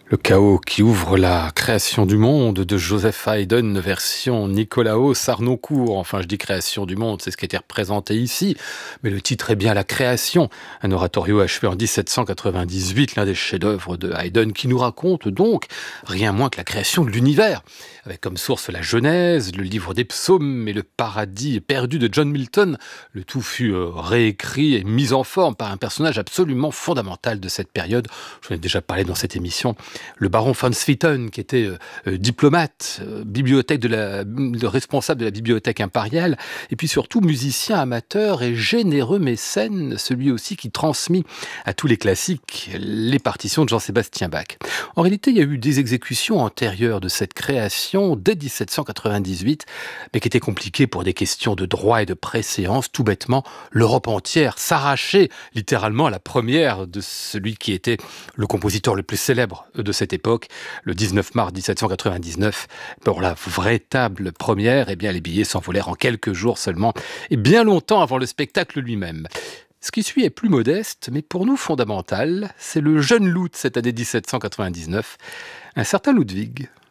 Le chaos qui ouvre la création du monde de Joseph Haydn, version Nicolaos Harnoncourt. Enfin, je dis création du monde, c'est ce qui était représenté ici. Mais le titre est bien La Création, un oratorio achevé en 1798, l'un des chefs-d'œuvre de Haydn, qui nous raconte donc rien moins que la création de l'univers. Avec comme source la Genèse, le livre des psaumes et le paradis perdu de John Milton. Le tout fut réécrit et mis en forme par un personnage absolument fondamental de cette période. J'en ai déjà parlé dans cette émission. Le baron von Swieten, qui était diplomate, le responsable de la bibliothèque impériale, et puis surtout musicien amateur et généreux mécène, celui aussi qui transmit à tous les classiques les partitions de Jean-Sébastien Bach. En réalité, il y a eu des exécutions antérieures de cette création dès 1798, mais qui étaient compliquées pour des questions de droit et de préséance. Tout bêtement, l'Europe entière s'arrachait littéralement à la première de celui qui était le compositeur le plus célèbre de cette époque, le 19 mars 1799. Pour la véritable première, eh bien, les billets s'envolèrent en quelques jours seulement, et bien longtemps avant le spectacle lui-même. Ce qui suit est plus modeste, mais pour nous fondamental. C'est le jeune loup de cette année 1799, un certain Ludwig.